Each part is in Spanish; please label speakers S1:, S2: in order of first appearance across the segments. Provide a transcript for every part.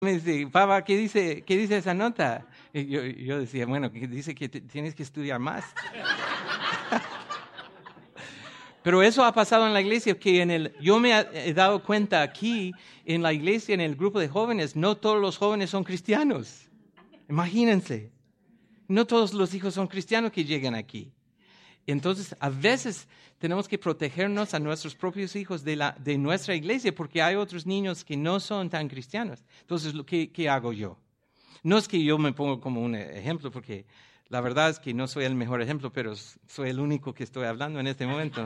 S1: Me dice, papá, qué dice esa nota? Y yo decía, bueno, que dice que tienes que estudiar más. Pero eso ha pasado en la iglesia, que yo me he dado cuenta aquí, en la iglesia, en el grupo de jóvenes, no todos los jóvenes son cristianos. Imagínense, no todos los hijos son cristianos que llegan aquí. Entonces, a veces tenemos que protegernos a nuestros propios hijos de nuestra iglesia, porque hay otros niños que no son tan cristianos. Entonces, ¿qué hago yo? No es que yo me pongo como un ejemplo, porque la verdad es que no soy el mejor ejemplo, pero soy el único que estoy hablando en este momento.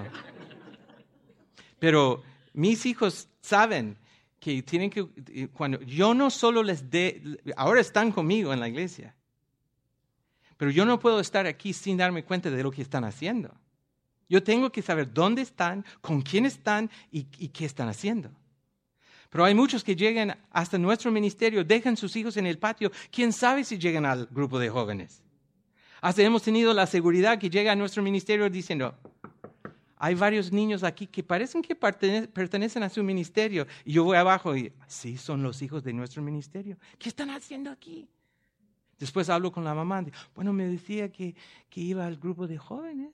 S1: Pero mis hijos saben que tienen que, cuando yo no solo ahora están conmigo en la iglesia, pero yo no puedo estar aquí sin darme cuenta de lo que están haciendo. Yo tengo que saber dónde están, con quién están y qué están haciendo. Pero hay muchos que llegan hasta nuestro ministerio, dejan sus hijos en el patio. ¿Quién sabe si llegan al grupo de jóvenes? Hasta hemos tenido la seguridad que llega a nuestro ministerio diciendo, hay varios niños aquí que parecen que pertenecen a su ministerio. Y yo voy abajo y, sí, son los hijos de nuestro ministerio. ¿Qué están haciendo aquí? Después hablo con la mamá. Bueno, me decía que iba al grupo de jóvenes.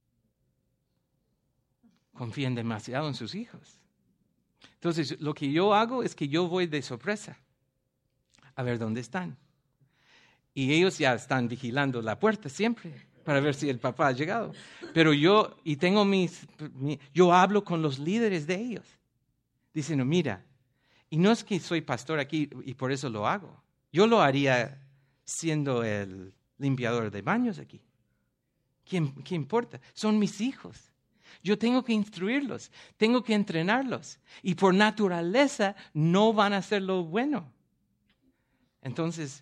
S1: Confían demasiado en sus hijos. Entonces, lo que yo hago es que yo voy de sorpresa a ver dónde están. Y ellos ya están vigilando la puerta siempre para ver si el papá ha llegado. Pero yo hablo con los líderes de ellos, diciendo, mira, y no es que soy pastor aquí y por eso lo hago. Yo lo haría siendo el limpiador de baños aquí. ¿Qué importa? Son mis hijos. Yo tengo que instruirlos, tengo que entrenarlos. Y por naturaleza no van a hacer lo bueno. Entonces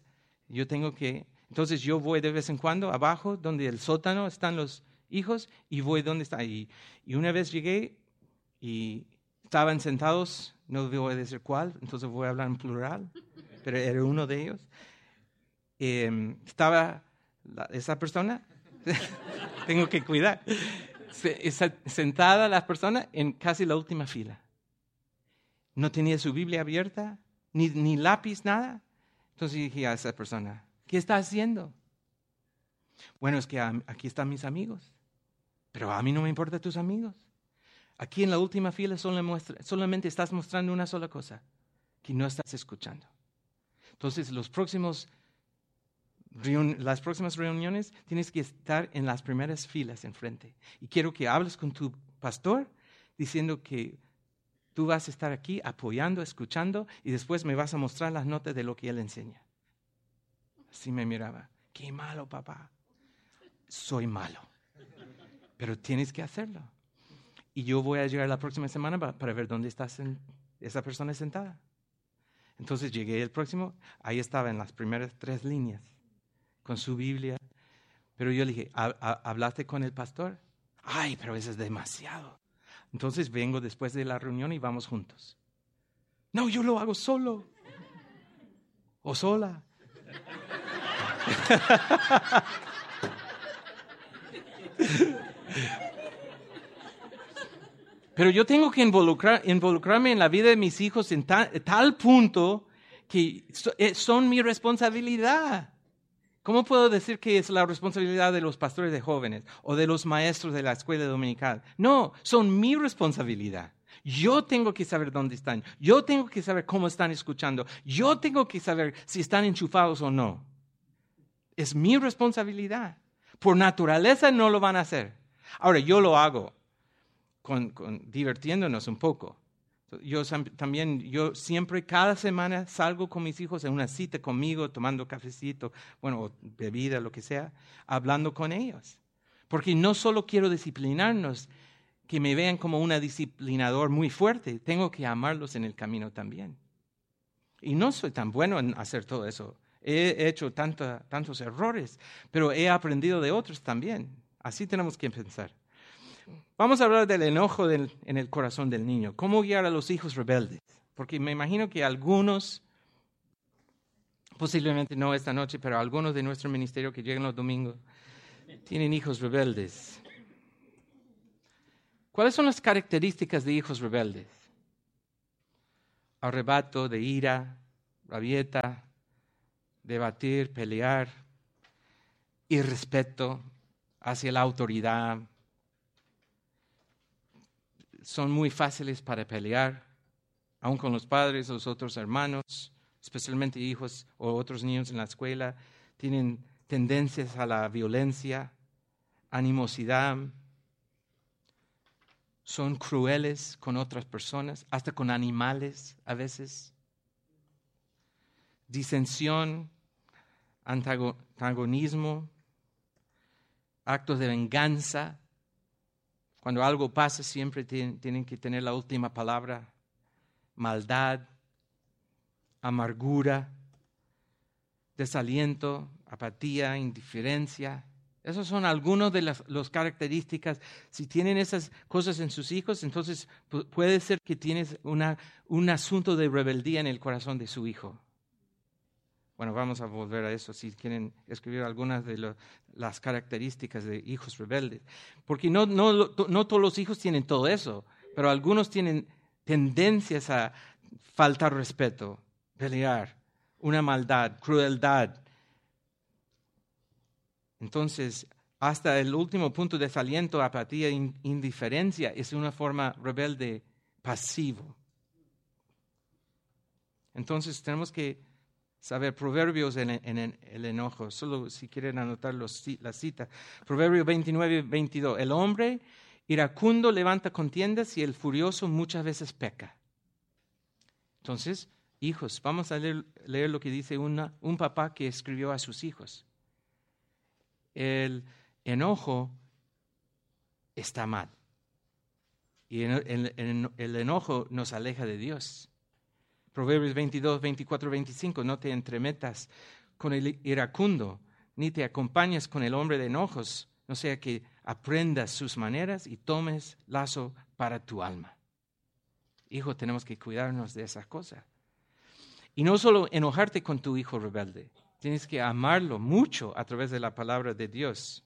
S1: yo voy de vez en cuando abajo, donde el sótano están los hijos, y voy donde está. Y una vez llegué y estaban sentados, no voy a decir cuál, entonces voy a hablar en plural, pero era uno de ellos. Estaba esa persona, tengo que cuidar, sentada la persona en casi la última fila. No tenía su Biblia abierta, ni lápiz, nada. Entonces dije a esa persona, ¿qué está haciendo? Bueno, es que aquí están mis amigos, pero a mí no me importan tus amigos. Aquí en la última fila solamente estás mostrando una sola cosa, que no estás escuchando. Entonces las próximas reuniones tienes que estar en las primeras filas enfrente. Y quiero que hables con tu pastor diciendo que tú vas a estar aquí apoyando, escuchando, y después me vas a mostrar las notas de lo que él enseña. Así me miraba. Qué malo, papá. Soy malo. Pero tienes que hacerlo. Y yo voy a llegar la próxima semana para ver dónde está esa persona sentada. Entonces llegué el próximo, ahí estaba en las primeras 3 líneas, con su Biblia. Pero yo le dije, ¿hablaste con el pastor? Ay, pero eso es demasiado. Entonces vengo después de la reunión y vamos juntos. No, yo lo hago solo. O sola. Pero yo tengo que involucrarme en la vida de mis hijos en tal punto que son mi responsabilidad. ¿Cómo puedo decir que es la responsabilidad de los pastores de jóvenes o de los maestros de la escuela dominical? No, son mi responsabilidad. Yo tengo que saber dónde están. Yo tengo que saber cómo están escuchando. Yo tengo que saber si están enchufados o no. Es mi responsabilidad. Por naturaleza no lo van a hacer. Ahora, yo lo hago divirtiéndonos un poco. Yo siempre, cada semana salgo con mis hijos en una cita conmigo, tomando cafecito, o bebida, lo que sea, hablando con ellos. Porque no solo quiero disciplinarnos, que me vean como un disciplinador muy fuerte, tengo que amarlos en el camino también. Y no soy tan bueno en hacer todo eso. He hecho tantos errores, pero he aprendido de otros también. Así tenemos que pensar. Vamos a hablar del enojo en el corazón del niño. ¿Cómo guiar a los hijos rebeldes? Porque me imagino que algunos, posiblemente no esta noche, pero algunos de nuestro ministerio que llegan los domingos, tienen hijos rebeldes. ¿Cuáles son las características de hijos rebeldes? Arrebato de ira, rabieta, debatir, pelear, irrespeto hacia la autoridad. Son muy fáciles para pelear, aun con los padres, los otros hermanos, especialmente hijos o otros niños en la escuela. Tienen tendencias a la violencia, animosidad. Son crueles con otras personas, hasta con animales a veces. Disensión, antagonismo, actos de venganza. Cuando algo pasa siempre tienen que tener la última palabra. Maldad, amargura, desaliento, apatía, indiferencia. Esas son algunas de las características. Si tienen esas cosas en sus hijos, entonces puede ser que tienes un asunto de rebeldía en el corazón de su hijo. Bueno, vamos a volver a eso si quieren escribir algunas de las características de hijos rebeldes. Porque no todos los hijos tienen todo eso, pero algunos tienen tendencias a faltar respeto, pelear, una maldad, crueldad. Entonces, hasta el último punto, desaliento, apatía, indiferencia, es una forma rebelde pasivo. Entonces, tenemos que saber Proverbios en el enojo. Solo si quieren anotar la cita. Proverbio 29:22. El hombre iracundo levanta contiendas y el furioso muchas veces peca. Entonces, hijos, vamos a leer lo que dice un papá que escribió a sus hijos. El enojo está mal. Y el enojo nos aleja de Dios. Proverbios 22, 24, 25. No te entremetas con el iracundo, ni te acompañes con el hombre de enojos, no sea que aprendas sus maneras y tomes lazo para tu alma. Hijo, tenemos que cuidarnos de esas cosas. Y no solo enojarte con tu hijo rebelde, tienes que amarlo mucho a través de la palabra de Dios.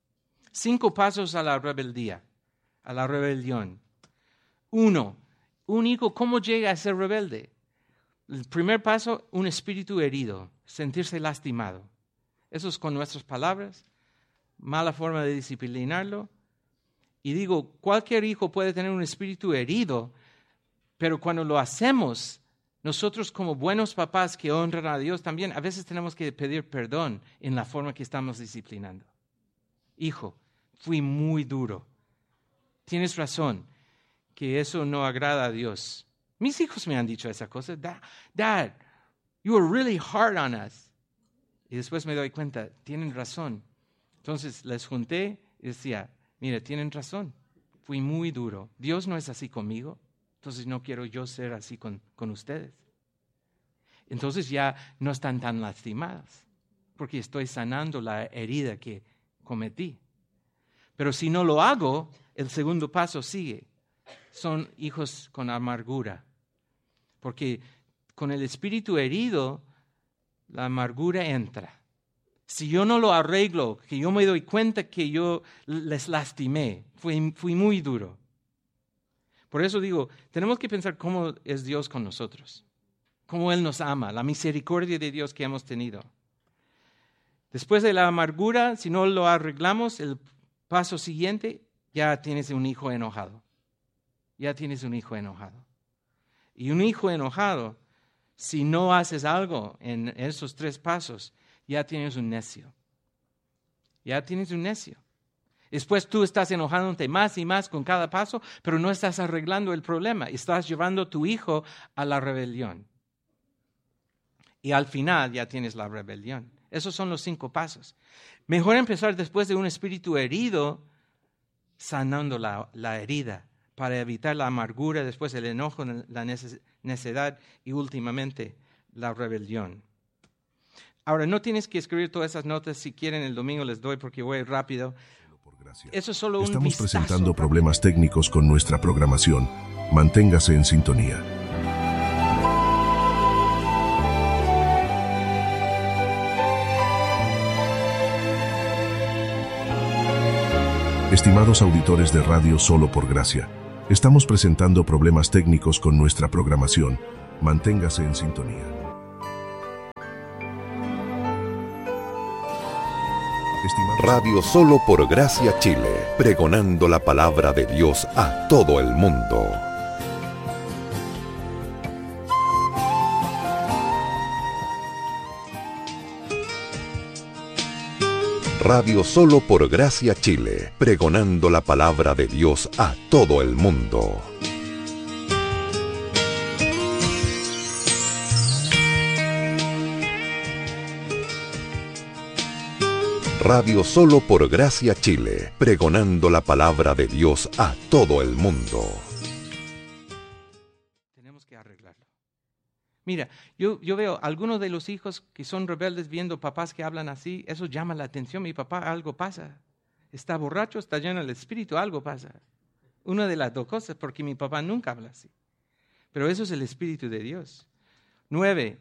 S1: 5 pasos a la rebeldía, a la rebelión. 1, un hijo, ¿cómo llega a ser rebelde? El primer paso, un espíritu herido, sentirse lastimado. Eso es con nuestras palabras, mala forma de disciplinarlo. Y digo, cualquier hijo puede tener un espíritu herido, pero cuando lo hacemos, nosotros como buenos papás que honran a Dios también, a veces tenemos que pedir perdón en la forma que estamos disciplinando. Hijo, fui muy duro. Tienes razón, que eso no agrada a Dios. Mis hijos me han dicho esa cosa. Dad, you were really hard on us. Y después me doy cuenta, tienen razón. Entonces les junté y decía, mira, tienen razón. Fui muy duro. Dios no es así conmigo. Entonces no quiero yo ser así con ustedes. Entonces ya no están tan lastimadas, porque estoy sanando la herida que cometí. Pero si no lo hago, el segundo paso sigue. Son hijos con amargura, porque con el espíritu herido, la amargura entra. Si yo no lo arreglo, que yo me doy cuenta que yo les lastimé, fui muy duro. Por eso digo, tenemos que pensar cómo es Dios con nosotros, cómo Él nos ama, la misericordia de Dios que hemos tenido. Después de la amargura, si no lo arreglamos, el paso siguiente, ya tienes un hijo enojado. Ya tienes un hijo enojado. Y un hijo enojado, si no haces algo en esos 3 pasos, ya tienes un necio. Ya tienes un necio. Después tú estás enojándote más y más con cada paso, pero no estás arreglando el problema. Estás llevando a tu hijo a la rebelión. Y al final ya tienes la rebelión. Esos son los 5 pasos. Mejor empezar después de un espíritu herido, sanando la herida, para evitar la amargura, después el enojo, la necedad y últimamente la rebelión. Ahora, no tienes que escribir todas esas notas. Si quieren, el domingo les doy porque voy rápido. Eso es solo un
S2: Estamos
S1: vistazo.
S2: presentando problemas técnicos con nuestra programación. Manténgase en sintonía. Estimados auditores de Radio Solo por Gracia, estamos presentando problemas técnicos con nuestra programación. Manténgase en sintonía.
S3: Radio Solo por Gracia Chile, pregonando la palabra de Dios a todo el mundo. Radio Solo por Gracia Chile, pregonando la palabra de Dios a todo el mundo. Radio Solo por Gracia Chile, pregonando la palabra de Dios a todo el mundo.
S1: Tenemos que arreglarlo. Mira, yo veo algunos de los hijos que son rebeldes viendo papás que hablan así, eso llama la atención. Mi papá, algo pasa. Está borracho, está lleno del espíritu, algo pasa. Una de las dos cosas, porque mi papá nunca habla así. Pero eso es el Espíritu de Dios. 9.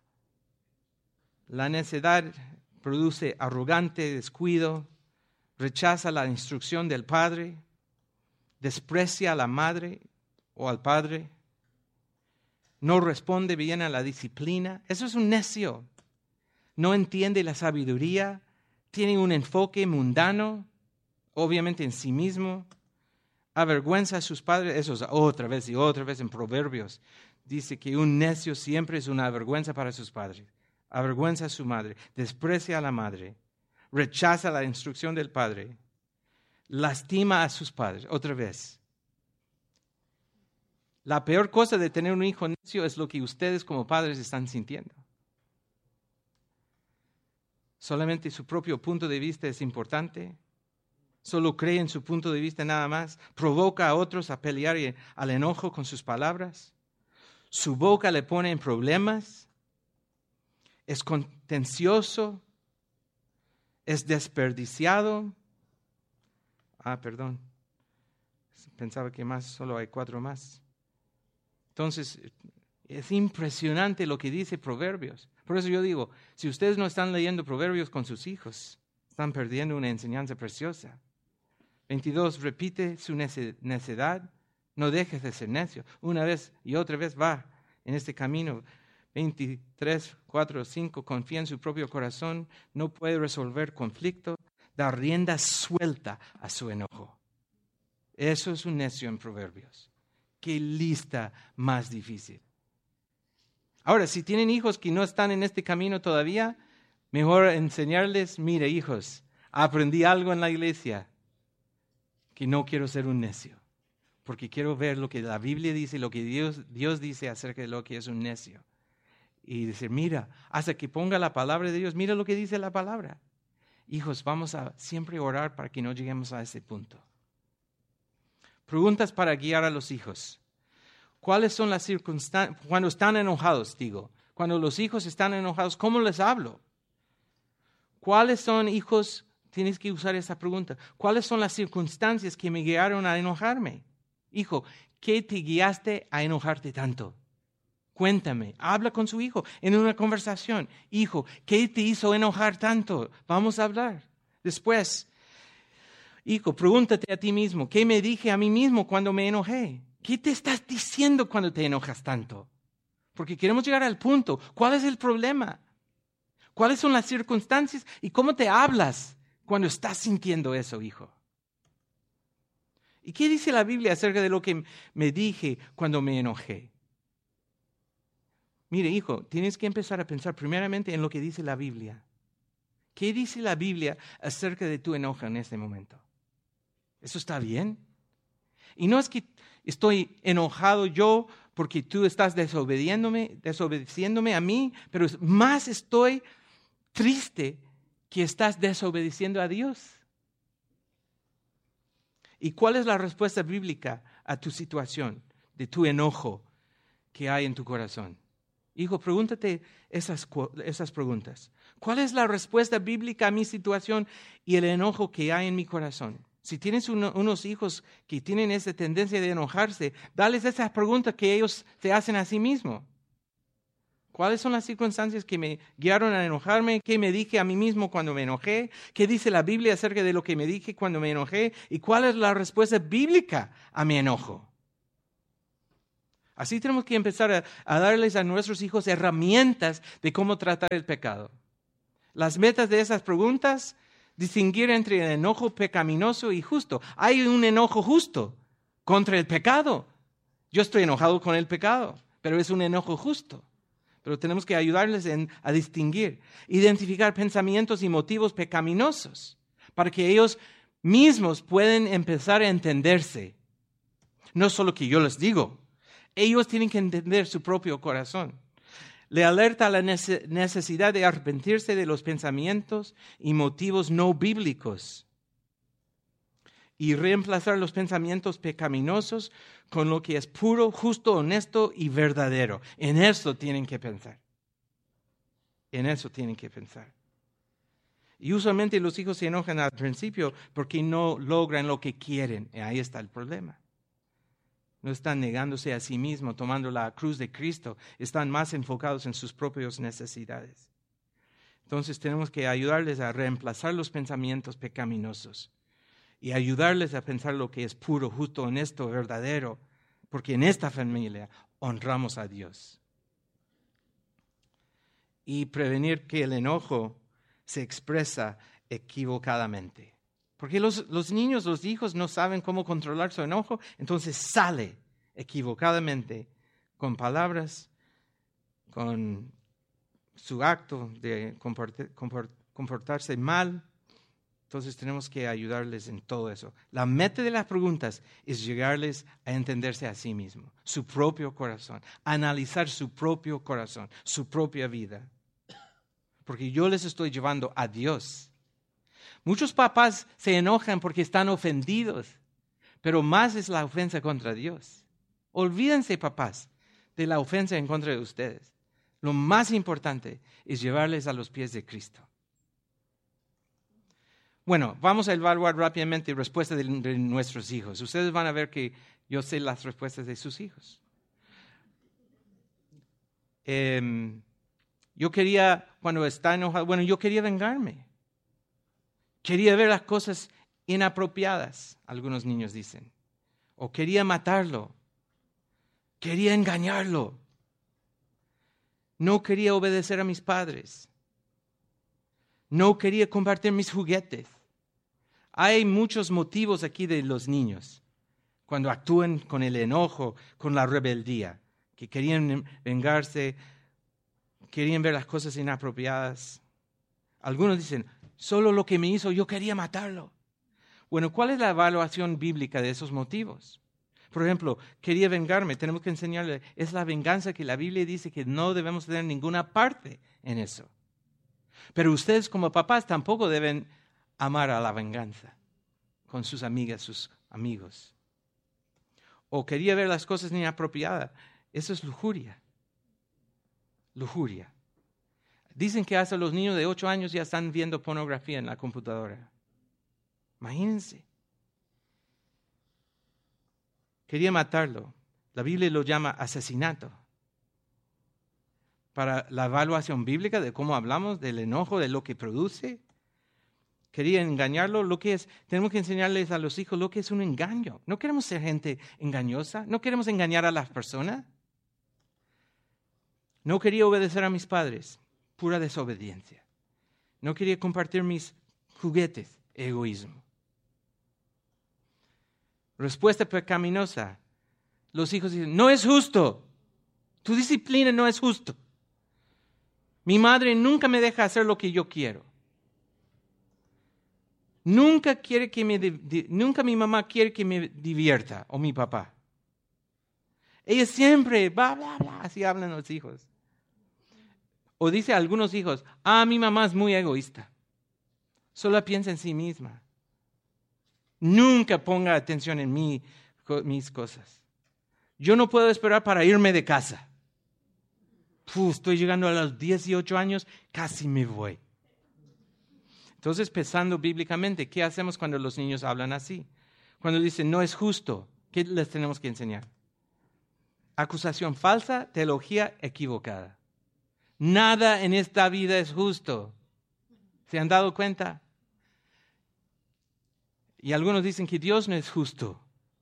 S1: La necedad produce arrogante descuido, rechaza la instrucción del padre, desprecia a la madre o al padre, no responde bien a la disciplina. Eso es un necio. No entiende la sabiduría, tiene un enfoque mundano, obviamente en sí mismo, avergüenza a sus padres. Eso es otra vez y otra vez en Proverbios. Dice que un necio siempre es una vergüenza para sus padres. Avergüenza a su madre, desprecia a la madre, rechaza la instrucción del padre, lastima a sus padres. Otra vez. La peor cosa de tener un hijo necio es lo que ustedes como padres están sintiendo. Solamente su propio punto de vista es importante. Solo cree en su punto de vista nada más. Provoca a otros a pelear y al enojo con sus palabras. Su boca le pone en problemas. Es contencioso, es desperdiciado. Perdón, pensaba que solo hay 4 más. Entonces, es impresionante lo que dice Proverbios. Por eso yo digo, si ustedes no están leyendo Proverbios con sus hijos, están perdiendo una enseñanza preciosa. 22, repite su necedad, no dejes de ser necio. Una vez y otra vez va en este camino. 23, 4, 5, confía en su propio corazón, no puede resolver conflicto, da rienda suelta a su enojo. Eso es un necio en Proverbios. Qué lista más difícil. Ahora, si tienen hijos que no están en este camino todavía, mejor enseñarles, mire hijos, aprendí algo en la iglesia, que no quiero ser un necio, porque quiero ver lo que la Biblia dice, lo que Dios dice acerca de lo que es un necio. Y decir, mira, hasta que ponga la palabra de Dios, mira lo que dice la palabra. Hijos, vamos a siempre orar para que no lleguemos a ese punto. Preguntas para guiar a los hijos. ¿Cuáles son las circunstancias? Cuando están enojados, cuando los hijos están enojados, ¿cómo les hablo? ¿Cuáles son, hijos? Tienes que usar esa pregunta. ¿Cuáles son las circunstancias que me guiaron a enojarme? Hijo, ¿qué te guiaste a enojarte tanto? Cuéntame, habla con su hijo en una conversación. Hijo, ¿qué te hizo enojar tanto? Vamos a hablar. Después, hijo, pregúntate a ti mismo, ¿qué me dije a mí mismo cuando me enojé? ¿Qué te estás diciendo cuando te enojas tanto? Porque queremos llegar al punto. ¿Cuál es el problema? ¿Cuáles son las circunstancias? ¿Y cómo te hablas cuando estás sintiendo eso, hijo? ¿Y qué dice la Biblia acerca de lo que me dije cuando me enojé? Mire, hijo, tienes que empezar a pensar primeramente en lo que dice la Biblia. ¿Qué dice la Biblia acerca de tu enojo en este momento? ¿Eso está bien? Y no es que estoy enojado yo porque tú estás desobedeciéndome a mí, pero más estoy triste que estás desobedeciendo a Dios. ¿Y cuál es la respuesta bíblica a tu situación, de tu enojo que hay en tu corazón? Hijo, pregúntate esas preguntas. ¿Cuál es la respuesta bíblica a mi situación y el enojo que hay en mi corazón? Si tienes unos hijos que tienen esa tendencia de enojarse, dales esas preguntas que ellos se hacen a sí mismos. ¿Cuáles son las circunstancias que me guiaron a enojarme? ¿Qué me dije a mí mismo cuando me enojé? ¿Qué dice la Biblia acerca de lo que me dije cuando me enojé? ¿Y cuál es la respuesta bíblica a mi enojo? Así tenemos que empezar a darles a nuestros hijos herramientas de cómo tratar el pecado. Las metas de esas preguntas Distinguir entre el enojo pecaminoso y justo. Hay un enojo justo contra el pecado. Yo estoy enojado con el pecado, pero es un enojo justo. Pero tenemos que ayudarles a distinguir, identificar pensamientos y motivos pecaminosos para que ellos mismos puedan empezar a entenderse. No solo que yo les digo, ellos tienen que entender su propio corazón. Le alerta a la necesidad de arrepentirse de los pensamientos y motivos no bíblicos y reemplazar los pensamientos pecaminosos con lo que es puro, justo, honesto y verdadero. En eso tienen que pensar. En eso tienen que pensar. Y usualmente los hijos se enojan al principio porque no logran lo que quieren. Y ahí está el problema. No están negándose a sí mismos, tomando la cruz de Cristo. Están más enfocados en sus propias necesidades. Entonces tenemos que ayudarles a reemplazar los pensamientos pecaminosos y ayudarles a pensar lo que es puro, justo, honesto, verdadero, porque en esta familia honramos a Dios. Y prevenir que el enojo se expresa equivocadamente. Porque los niños, los hijos no saben cómo controlar su enojo, entonces sale equivocadamente con palabras, con su acto de comportarse mal. Entonces tenemos que ayudarles en todo eso. La meta de las preguntas es llegarles a entenderse a sí mismo, su propio corazón, analizar su propio corazón, su propia vida. Porque yo les estoy llevando a Dios. Muchos papás se enojan porque están ofendidos, pero más es la ofensa contra Dios. Olvídense, papás, de la ofensa en contra de ustedes. Lo más importante es llevarles a los pies de Cristo. Bueno, vamos a evaluar rápidamente respuestas de nuestros hijos. Ustedes van a ver que yo sé las respuestas de sus hijos. Yo quería, cuando está enojado, yo quería vengarme. Quería ver las cosas inapropiadas, algunos niños dicen. O quería matarlo. Quería engañarlo. No quería obedecer a mis padres. No quería compartir mis juguetes. Hay muchos motivos aquí de los niños cuando actúan con el enojo, con la rebeldía, que querían vengarse, querían ver las cosas inapropiadas. Algunos dicen, solo lo que me hizo, yo quería matarlo. Bueno, ¿cuál es la evaluación bíblica de esos motivos? Por ejemplo, quería vengarme, tenemos que enseñarle, es la venganza que la Biblia dice que no debemos tener ninguna parte en eso. Pero ustedes como papás tampoco deben amar a la venganza con sus amigas, sus amigos. O quería ver las cosas inapropiadas, eso es lujuria. Lujuria. Dicen que hasta los niños de 8 años ya están viendo pornografía en la computadora. Imagínense. Quería matarlo. La Biblia lo llama asesinato. Para la evaluación bíblica de cómo hablamos, del enojo, de lo que produce. Quería engañarlo. Tenemos que enseñarles a los hijos lo que es un engaño. No queremos ser gente engañosa. No queremos engañar a las personas. No quería obedecer a mis padres. Pura desobediencia. No quería compartir mis juguetes. Egoísmo. Respuesta pecaminosa. Los hijos dicen, no es justo. Tu disciplina no es justo. Mi madre nunca me deja hacer lo que yo quiero. Nunca mi mamá quiere que me divierta, o mi papá. Ella siempre, bla, bla, bla, así hablan los hijos. O dice a algunos hijos, mi mamá es muy egoísta. Solo piensa en sí misma. Nunca ponga atención en mis cosas. Yo no puedo esperar para irme de casa. Estoy llegando a los 18 años, casi me voy. Entonces, pensando bíblicamente, ¿qué hacemos cuando los niños hablan así? Cuando dicen, no es justo, ¿qué les tenemos que enseñar? Acusación falsa, teología equivocada. Nada en esta vida es justo. ¿Se han dado cuenta? Y algunos dicen que Dios no es justo.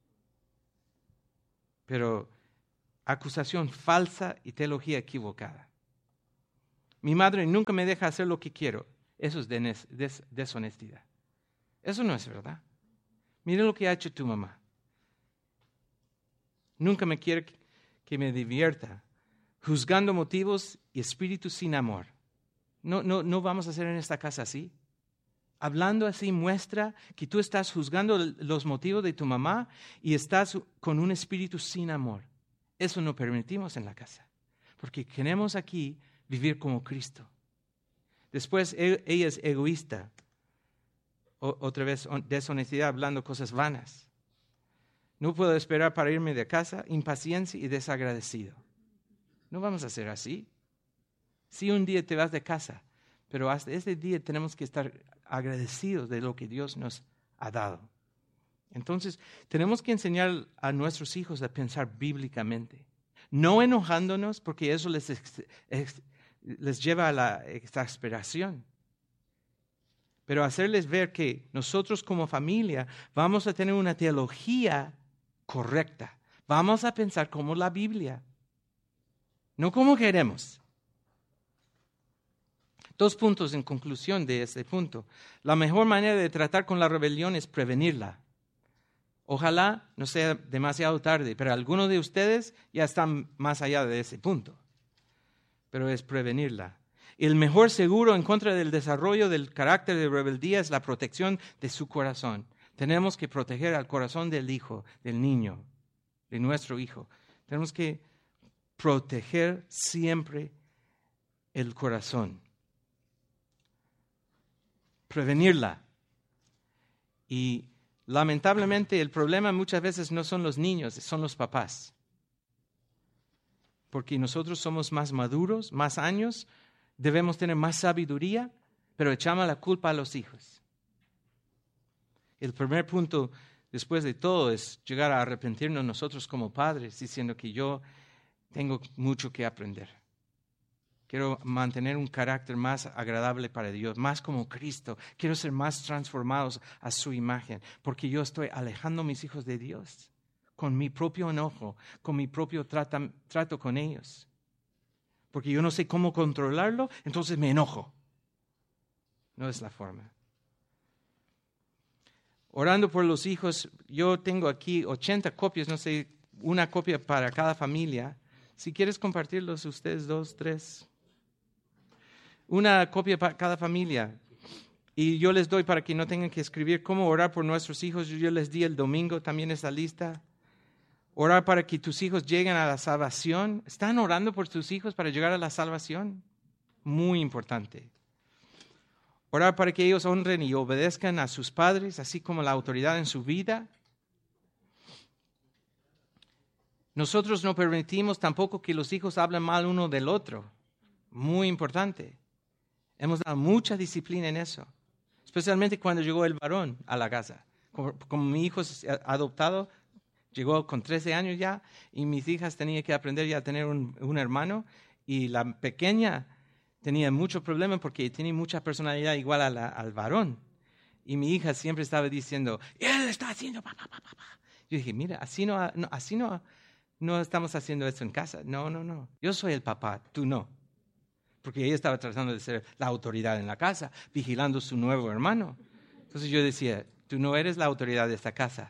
S1: Pero acusación falsa y teología equivocada. Mi madre nunca me deja hacer lo que quiero. Eso es deshonestidad. Eso no es verdad. Mira lo que ha hecho tu mamá. Nunca me quiere que me divierta, juzgando motivos y espíritus sin amor. No vamos a hacer en esta casa así. Hablando así muestra que tú estás juzgando los motivos de tu mamá y estás con un espíritu sin amor. Eso no permitimos en la casa, porque queremos aquí vivir como Cristo. Después ella es egoísta. Otra vez deshonestidad, hablando cosas vanas. No puedo esperar para irme de casa, impaciencia y desagradecido. No vamos a hacer así. Sí, un día te vas de casa, pero hasta ese día tenemos que estar agradecidos de lo que Dios nos ha dado. Entonces, tenemos que enseñar a nuestros hijos a pensar bíblicamente. No enojándonos, porque eso les lleva a la exasperación. Pero hacerles ver que nosotros como familia vamos a tener una teología correcta. Vamos a pensar como la Biblia, no como queremos. 2 puntos en conclusión de este punto. La mejor manera de tratar con la rebelión es prevenirla. Ojalá no sea demasiado tarde, pero algunos de ustedes ya están más allá de ese punto. Pero es prevenirla. El mejor seguro en contra del desarrollo del carácter de rebeldía es la protección de su corazón. Tenemos que proteger al corazón del hijo, del niño, de nuestro hijo. Tenemos que proteger siempre el corazón. Prevenirla. Y lamentablemente el problema muchas veces no son los niños, son los papás. Porque nosotros somos más maduros, más años, debemos tener más sabiduría, pero echamos la culpa a los hijos. El primer punto, después de todo, es llegar a arrepentirnos nosotros como padres, diciendo que yo tengo mucho que aprender. Quiero mantener un carácter más agradable para Dios, más como Cristo. Quiero ser más transformados a su imagen, porque yo estoy alejando a mis hijos de Dios con mi propio enojo, con mi propio trato con ellos. Porque yo no sé cómo controlarlo, entonces me enojo. No es la forma. Orando por los hijos, yo tengo aquí 80 copias, no sé, una copia para cada familia. Si quieres compartirlos ustedes 2, 3. Una copia para cada familia. Y yo les doy para que no tengan que escribir cómo orar por nuestros hijos. Yo les di el domingo también esa lista. Orar para que tus hijos lleguen a la salvación. ¿Están orando por tus hijos para llegar a la salvación? Muy importante. Orar para que ellos honren y obedezcan a sus padres, así como la autoridad en su vida. Nosotros no permitimos tampoco que los hijos hablen mal uno del otro. Muy importante. Hemos dado mucha disciplina en eso. Especialmente cuando llegó el varón a la casa. Como mi hijo es adoptado, llegó con 13 años ya, y mis hijas tenían que aprender ya a tener un hermano, y la pequeña tenía mucho problema porque tenía mucha personalidad igual al varón. Y mi hija siempre estaba diciendo, él está haciendo papá. Yo dije, mira, así no estamos haciendo esto en casa. No. Yo soy el papá, tú no. Porque ella estaba tratando de ser la autoridad en la casa, vigilando a su nuevo hermano. Entonces yo decía, tú no eres la autoridad de esta casa.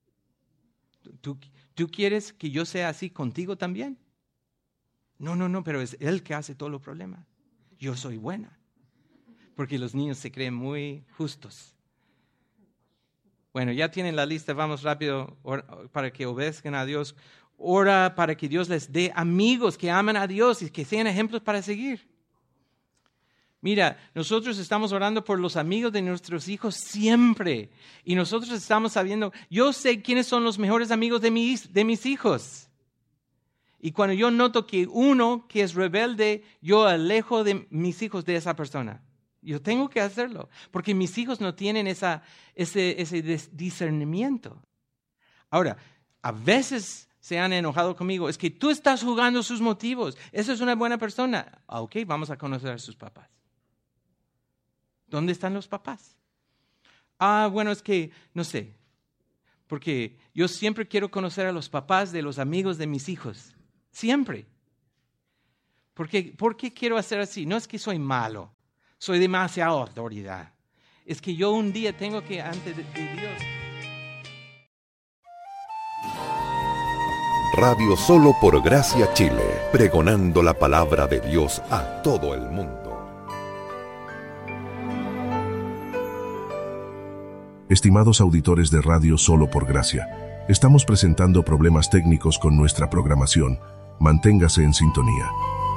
S1: ¿Tú quieres que yo sea así contigo también? No, pero es él que hace todos los problemas. Yo soy buena. Porque los niños se creen muy justos. Bueno, ya tienen la lista, vamos rápido para que obedezcan a Dios. Ora para que Dios les dé amigos que aman a Dios y que sean ejemplos para seguir. Mira, nosotros estamos orando por los amigos de nuestros hijos siempre. Y nosotros estamos sabiendo, yo sé quiénes son los mejores amigos de mis hijos. Y cuando yo noto que uno que es rebelde, yo alejo de mis hijos de esa persona. Yo tengo que hacerlo, porque mis hijos no tienen ese discernimiento. Ahora, a veces se han enojado conmigo. Es que tú estás jugando sus motivos. Eso es una buena persona. Ok, vamos a conocer a sus papás. ¿Dónde están los papás? Bueno, es que no sé. Porque yo siempre quiero conocer a los papás de los amigos de mis hijos. Siempre. ¿Por qué quiero hacer así? No es que soy malo. Soy demasiado autoridad. Es que yo un día tengo que, ante de Dios.
S3: Radio Solo por Gracia Chile, pregonando la palabra de Dios a todo el mundo.
S2: Estimados auditores de Radio Solo por Gracia, estamos presentando problemas técnicos con nuestra programación. Manténgase en sintonía.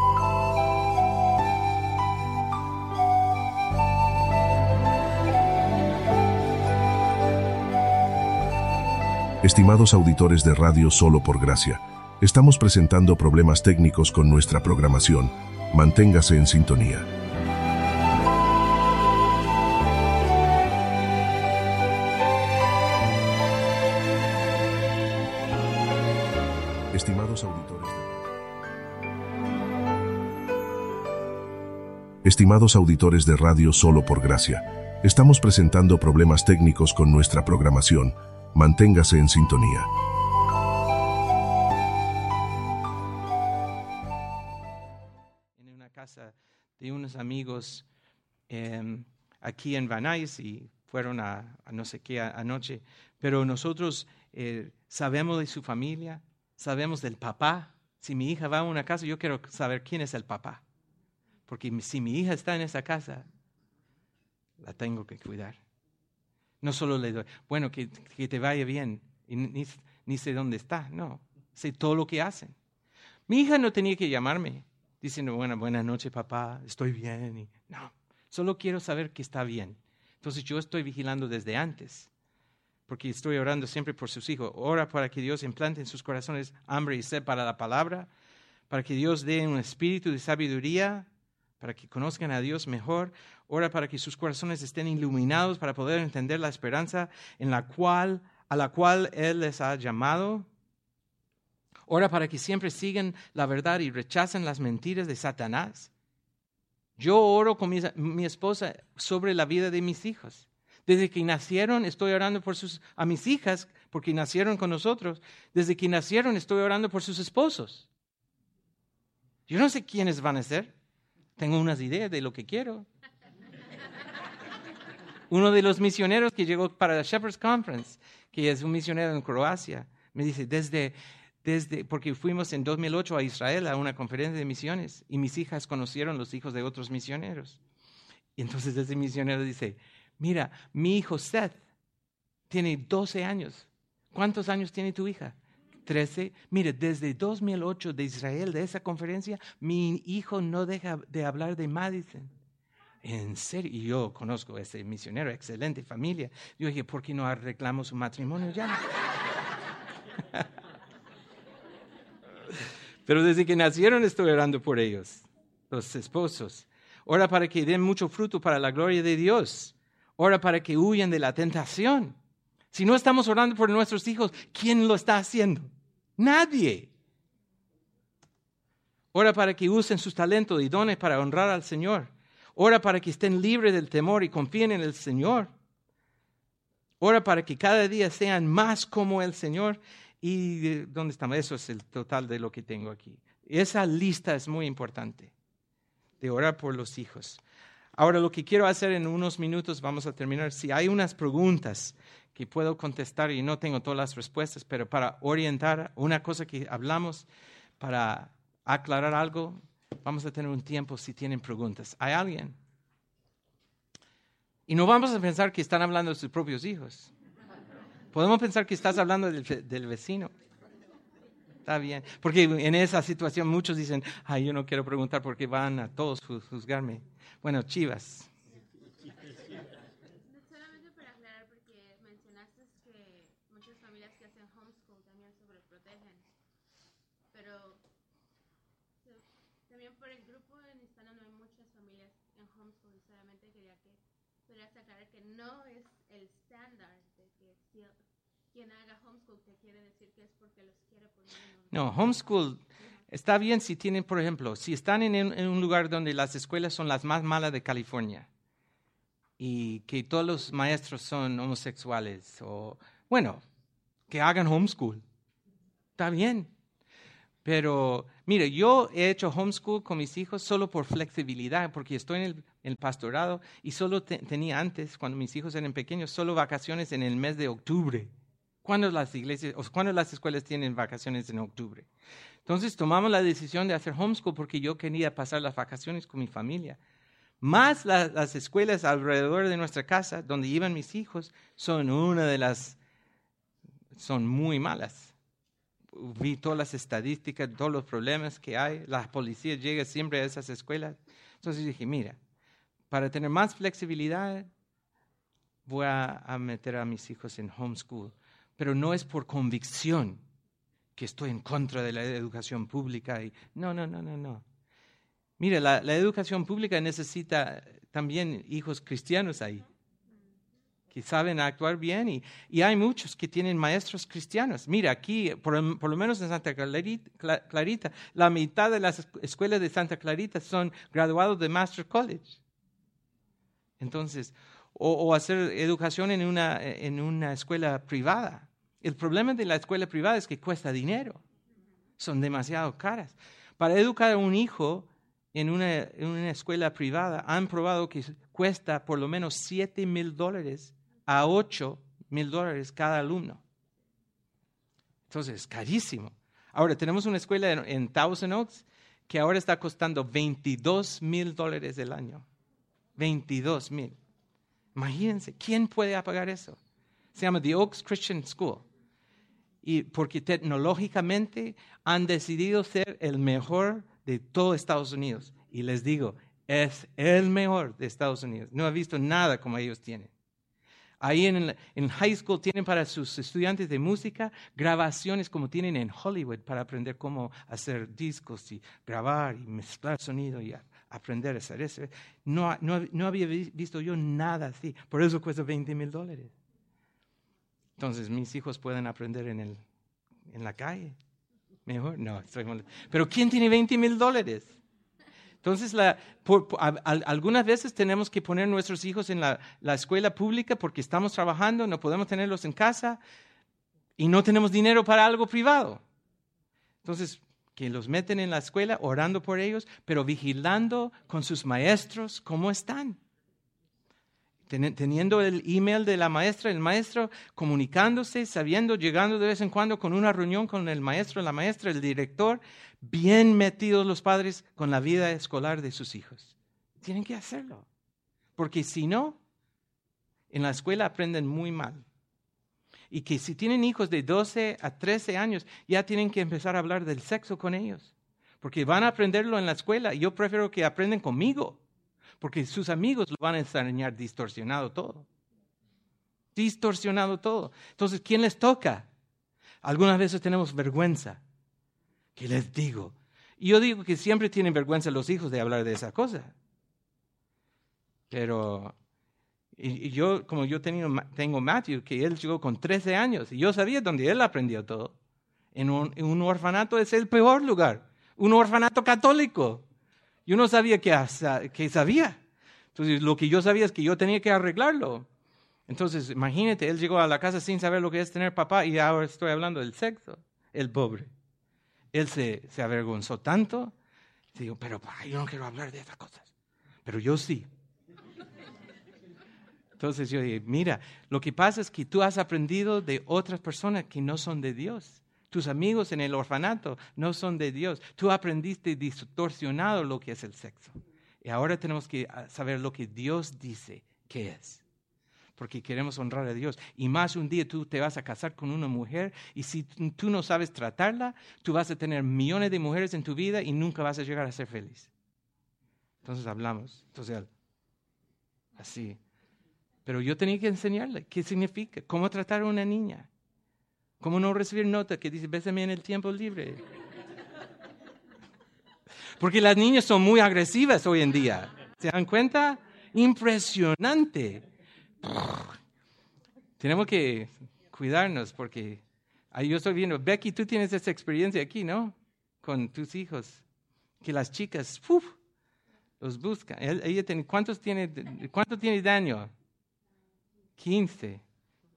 S2: Estimados auditores de Radio Solo por Gracia, estamos presentando problemas técnicos con nuestra programación. Manténgase en sintonía. Estimados auditores de Radio Solo por Gracia, estamos presentando problemas técnicos con nuestra programación. Manténgase en sintonía.
S1: En una casa de unos amigos aquí en Van Nuys y fueron a no sé qué anoche, pero nosotros sabemos de su familia, sabemos del papá. Si mi hija va a una casa, yo quiero saber quién es el papá, porque si mi hija está en esa casa, la tengo que cuidar. No solo le doy, bueno, que te vaya bien, y ni sé dónde está, no, sé todo lo que hacen. Mi hija no tenía que llamarme diciendo, buenas noches papá, estoy bien. No, solo quiero saber que está bien. Entonces yo estoy vigilando desde antes, porque estoy orando siempre por sus hijos. Ora para que Dios implante en sus corazones hambre y sed para la palabra, para que Dios dé un espíritu de sabiduría, para que conozcan a Dios mejor. Ora para que sus corazones estén iluminados para poder entender la esperanza a la cual Él les ha llamado. Ora para que siempre sigan la verdad y rechacen las mentiras de Satanás. Yo oro con mi esposa sobre la vida de mis hijos. Desde que nacieron estoy orando a mis hijas, porque nacieron con nosotros. Desde que nacieron estoy orando por sus esposos. Yo no sé quiénes van a ser. Tengo unas ideas de lo que quiero. Uno de los misioneros que llegó para la Shepherd's Conference, que es un misionero en Croacia, me dice, porque fuimos en 2008 a Israel a una conferencia de misiones y mis hijas conocieron los hijos de otros misioneros. Y entonces ese misionero dice, mira, mi hijo Seth tiene 12 años. ¿Cuántos años tiene tu hija? 13. Mire, desde 2008 de Israel, de esa conferencia, mi hijo no deja de hablar de Madison. En serio, y yo conozco a ese misionero, excelente familia. Yo dije, ¿por qué no arreglamos su matrimonio ya? Pero desde que nacieron estoy orando por ellos, los esposos. Ora para que den mucho fruto para la gloria de Dios. Ora para que huyan de la tentación. Si no estamos orando por nuestros hijos, ¿quién lo está haciendo? Nadie. Ora para que usen sus talentos y dones para honrar al Señor. Ora para que estén libres del temor y confíen en el Señor. Ora para que cada día sean más como el Señor. ¿Y dónde estamos? Eso es el total de lo que tengo aquí. Esa lista es muy importante, de orar por los hijos. Ahora lo que quiero hacer en unos minutos, vamos a terminar. Si hay unas preguntas que puedo contestar y no tengo todas las respuestas, pero para orientar una cosa que hablamos, para aclarar algo, vamos a tener un tiempo si tienen preguntas. ¿Hay alguien? Y no vamos a pensar que están hablando de sus propios hijos. Podemos pensar que estás hablando del vecino. Está bien. Porque en esa situación muchos dicen, yo no quiero preguntar porque van a todos juzgarme. Bueno, Chivas.
S4: Solamente para aclarar, porque mencionaste que muchas familias que hacen homeschool también sobreprotegen. Pero también por el grupo en hispano no hay muchas familias en homeschool. Y solamente quería que pudieras aclarar que no es el estándar de que si quien haga homeschool te quiere decir que es porque los quiere poner en un...
S1: No, homeschool está bien si tienen, por ejemplo, si están en un lugar donde las escuelas son las más malas de California y que todos los maestros son homosexuales o, bueno, que hagan homeschool. Está bien. Pero, mire, yo he hecho homeschool con mis hijos solo por flexibilidad, porque estoy en el pastorado y solo tenía antes, cuando mis hijos eran pequeños, solo vacaciones en el mes de octubre. ¿Cuándo las escuelas tienen vacaciones en octubre? Entonces tomamos la decisión de hacer homeschool porque yo quería pasar las vacaciones con mi familia. Más las escuelas alrededor de nuestra casa, donde iban mis hijos, son muy malas. Vi todas las estadísticas, todos los problemas que hay. La policía llega siempre a esas escuelas. Entonces dije, mira, para tener más flexibilidad, voy a meter a mis hijos en homeschool. Pero no es por convicción que estoy en contra de la educación pública. No. Mira, la educación pública necesita también hijos cristianos ahí, que saben actuar bien, y hay muchos que tienen maestros cristianos. Mira, aquí, por lo menos en Santa Clarita, la mitad de las escuelas de Santa Clarita son graduados de Master College. Entonces, o hacer educación en una escuela privada. El problema de la escuela privada es que cuesta dinero. Son demasiado caras. Para educar a un hijo en una escuela privada, han probado que cuesta por lo menos $7,000 a $8,000 cada alumno. Entonces, es carísimo. Ahora, tenemos una escuela en Thousand Oaks que ahora está costando $22,000 el año. $22,000. Imagínense, ¿quién puede pagar eso? Se llama The Oaks Christian School. Y porque tecnológicamente han decidido ser el mejor de todo Estados Unidos. Y les digo, es el mejor de Estados Unidos. No he visto nada como ellos tienen. Ahí en high school tienen para sus estudiantes de música grabaciones como tienen en Hollywood para aprender cómo hacer discos y grabar y mezclar sonido y aprender a hacer eso. No había visto yo nada así. Por eso cuesta $20,000. Entonces mis hijos pueden aprender en la calle. Mejor, no, estoy mal. Pero ¿quién tiene $20,000? Entonces, algunas veces tenemos que poner nuestros hijos en la escuela pública porque estamos trabajando, no podemos tenerlos en casa y no tenemos dinero para algo privado. Entonces, que los meten en la escuela orando por ellos, pero vigilando con sus maestros cómo están. Teniendo el email de la maestra, el maestro comunicándose, sabiendo, llegando de vez en cuando con una reunión con el maestro, la maestra, el director, bien metidos los padres con la vida escolar de sus hijos. Tienen que hacerlo, porque si no, en la escuela aprenden muy mal. Y que si tienen hijos de 12 a 13 años, ya tienen que empezar a hablar del sexo con ellos, porque van a aprenderlo en la escuela y yo prefiero que aprenden conmigo. Porque sus amigos lo van a enseñar distorsionado todo. Distorsionado todo. Entonces, ¿quién les toca? Algunas veces tenemos vergüenza. ¿Qué les digo? Y yo digo que siempre tienen vergüenza los hijos de hablar de esa cosa. Pero, como yo tengo Matthew, que él llegó con 13 años, y yo sabía dónde él aprendió todo. En un orfanato es el peor lugar. Un orfanato católico. Yo no sabía qué sabía. Entonces, lo que yo sabía es que yo tenía que arreglarlo. Entonces, imagínate, él llegó a la casa sin saber lo que es tener papá y ahora estoy hablando del sexo. El pobre. Él se avergonzó tanto. Digo, pero yo no quiero hablar de esas cosas. Pero yo sí. Entonces yo dije, mira, lo que pasa es que tú has aprendido de otras personas que no son de Dios. Tus amigos en el orfanato no son de Dios. Tú aprendiste distorsionado lo que es el sexo. Y ahora tenemos que saber lo que Dios dice que es. Porque queremos honrar a Dios. Y más un día tú te vas a casar con una mujer y si tú no sabes tratarla, tú vas a tener millones de mujeres en tu vida y nunca vas a llegar a ser feliz. Entonces hablamos. Entonces, así. Pero yo tenía que enseñarle qué significa, cómo tratar a una niña. ¿Cómo no recibir nota que dice, bésame en el tiempo libre? Porque las niñas son muy agresivas hoy en día. ¿Se dan cuenta? Impresionante. Tenemos que cuidarnos porque ahí yo estoy viendo, Becky, tú tienes esa experiencia aquí, ¿no? Con tus hijos. Que las chicas, los buscan. ¿Cuánto tiene Daniel? 15.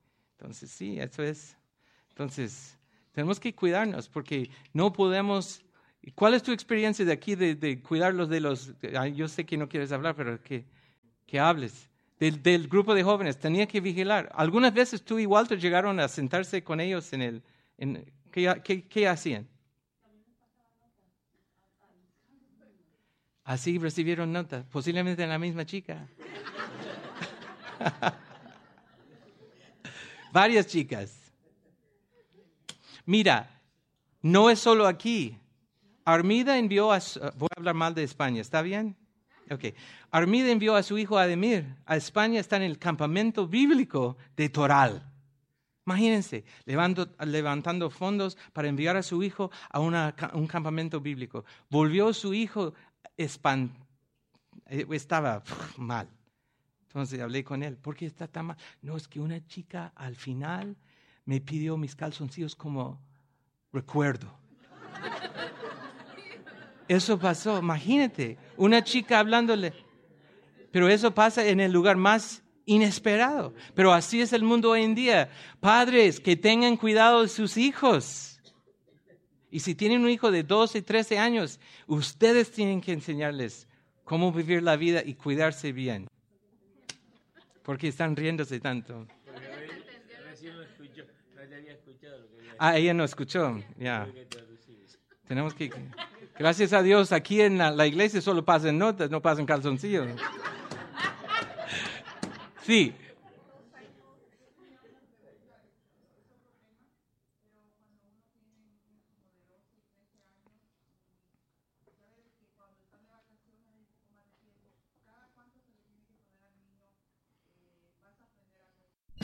S1: Entonces, sí, eso es. Entonces, tenemos que cuidarnos porque no podemos ¿Y cuál es tu experiencia de aquí de cuidarlos de los... Yo sé que no quieres hablar, pero que hables. Del grupo de jóvenes, tenía que vigilar. Algunas veces tú y Walter llegaron a sentarse con ellos ¿qué hacían? Así recibieron notas, posiblemente en la misma chica. Varias chicas. Mira, no es solo aquí. Armida envió voy a hablar mal de España, ¿está bien? Okay. Armida envió a su hijo Ademir a España, está en el campamento bíblico de Toral. Imagínense, levantando fondos para enviar a su hijo a un campamento bíblico. Volvió su hijo estaba mal. Entonces hablé con él, ¿por qué está tan mal? No, es que una chica al final me pidió mis calzoncillos como recuerdo. Eso pasó, imagínate, una chica hablándole. Pero eso pasa en el lugar más inesperado. Pero así es el mundo hoy en día. Padres, que tengan cuidado de sus hijos. Y si tienen un hijo de 12, 13 años, ustedes tienen que enseñarles cómo vivir la vida y cuidarse bien. ¿Por qué están riéndose tanto? Ella no escuchó, ya. Tenemos que... Gracias a Dios, aquí en la iglesia solo pasan notas, no pasan calzoncillos. Sí,